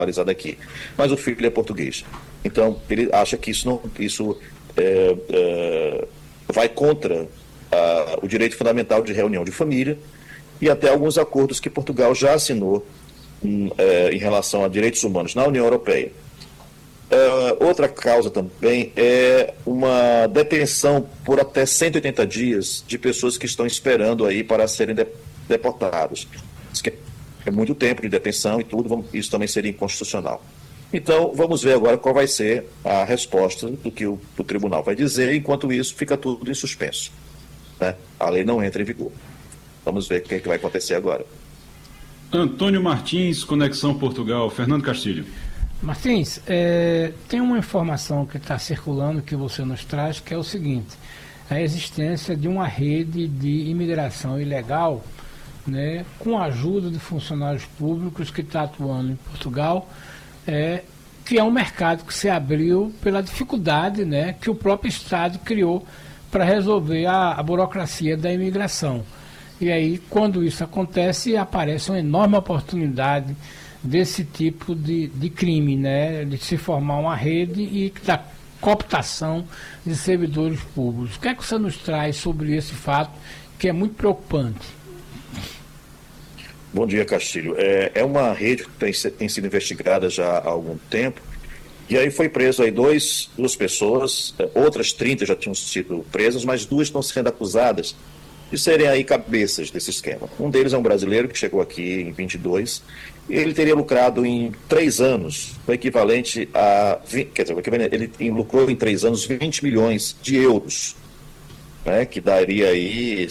regularizado aqui, mas o filho é português. Então, ele acha que isso vai contra o direito fundamental de reunião de família e até alguns acordos que Portugal já assinou em relação a direitos humanos na União Europeia. Outra causa também é uma detenção por até 180 dias de pessoas que estão esperando aí para serem deportados. Isso que é muito tempo de detenção e tudo, isso também seria inconstitucional. Então, vamos ver agora qual vai ser a resposta do que o tribunal vai dizer, enquanto isso fica tudo em suspenso, né? A lei não entra em vigor. Vamos ver o que vai acontecer agora. Antônio Martins, Conexão Portugal. Fernando Castilho. Martins, tem uma informação que está circulando que você nos traz, que é o seguinte: a existência de uma rede de imigração ilegal, né, com a ajuda de funcionários públicos que está atuando em Portugal, que é um mercado que se abriu pela dificuldade, né, que o próprio Estado criou para resolver a burocracia da imigração. E aí, quando isso acontece, aparece uma enorme oportunidade desse tipo de crime, né, de se formar uma rede e da cooptação de servidores públicos. O que é que você nos traz sobre esse fato, que é muito preocupante? Bom dia, Castilho. É uma rede que tem sido investigada já há algum tempo, e aí foi preso aí duas pessoas, outras 30 já tinham sido presas, mas 2 estão sendo acusadas de serem aí cabeças desse esquema. Um deles é um brasileiro que chegou aqui em 22, e ele teria lucrado em 3 anos, o equivalente a... ele lucrou em 3 anos 20 milhões de euros, né, que daria aí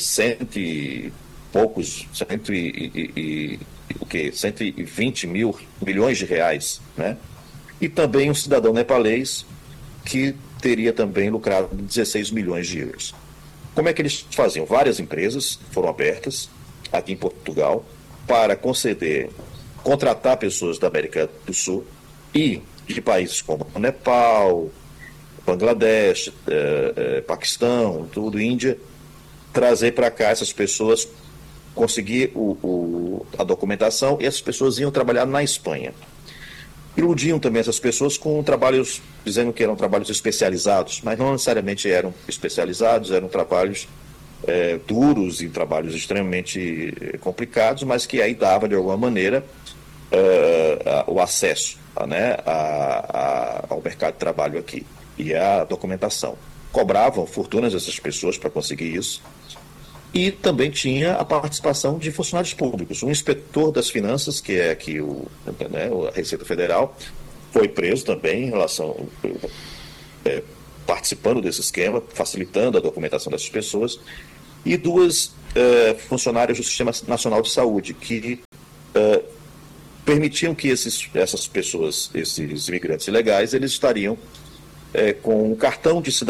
120 milhões de reais, né? E também um cidadão nepalês que teria também lucrado 16 milhões de euros. Como é que eles faziam? Várias empresas foram abertas aqui em Portugal para contratar pessoas da América do Sul e de países como Nepal, Bangladesh, Paquistão, tudo, Índia, trazer para cá essas pessoas, conseguir a documentação, e essas pessoas iam trabalhar na Espanha. Iludiam também essas pessoas com trabalhos, dizendo que eram trabalhos especializados, mas não necessariamente eram especializados, eram trabalhos duros e trabalhos extremamente complicados, mas que aí dava, de alguma maneira, o acesso, né, ao mercado de trabalho aqui e a documentação. Cobravam fortunas essas pessoas para conseguir isso. E também tinha a participação de funcionários públicos. O inspetor das finanças, que é aqui a Receita Federal, foi preso também em relação, participando desse esquema, facilitando a documentação dessas pessoas, e 2 funcionários do Sistema Nacional de Saúde, que permitiam que essas pessoas, esses imigrantes ilegais, eles estariam com um cartão de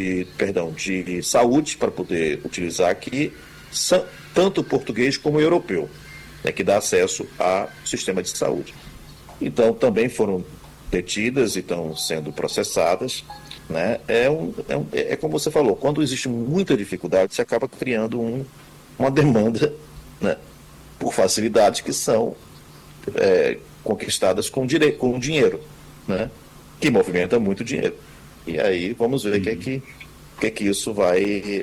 saúde para poder utilizar aqui, tanto português como europeu, né, que dá acesso ao sistema de saúde. Então, também foram detidas e estão sendo processadas, né? É como você falou, quando existe muita dificuldade, você acaba criando uma demanda, né, por facilidades que são conquistadas com dinheiro, né, que movimenta muito dinheiro. E aí vamos ver o que é que isso vai,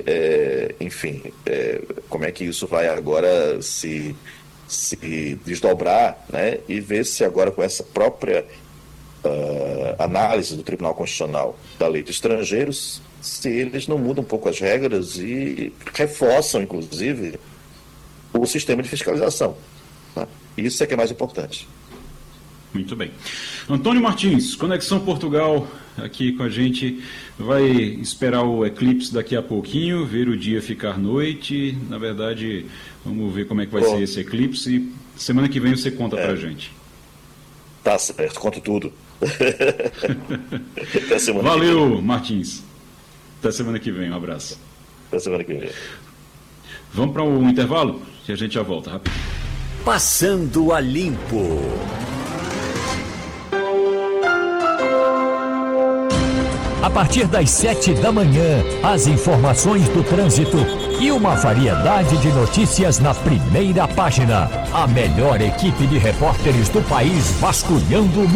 como é que isso vai agora se desdobrar, né, e ver se agora com essa própria análise do Tribunal Constitucional da Lei de Estrangeiros, se eles não mudam um pouco as regras e reforçam, inclusive, o sistema de fiscalização, né? Isso é que é mais importante. Muito bem. Antônio Martins, Conexão Portugal, aqui com a gente. Vai esperar o eclipse daqui a pouquinho, ver o dia ficar noite. Na verdade, vamos ver como é que vai ser esse eclipse. Semana que vem você conta pra gente. Tá certo, conto tudo. Até semana Valeu, que vem. Martins. Até semana que vem, um abraço. Até semana que vem. Vamos para um intervalo e a gente já volta rapidinho. Passando a Limpo. A partir das 7 da manhã, as informações do trânsito e uma variedade de notícias na primeira página. A melhor equipe de repórteres do país vasculhando o